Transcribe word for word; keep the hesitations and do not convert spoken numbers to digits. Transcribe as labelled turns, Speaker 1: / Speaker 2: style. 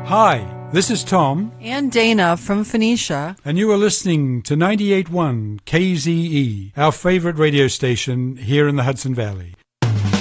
Speaker 1: Hi, this is Tom.
Speaker 2: And Dana from Phoenicia.
Speaker 1: And you are listening to ninety-eight point one K Z E, our favorite radio station here in the Hudson Valley.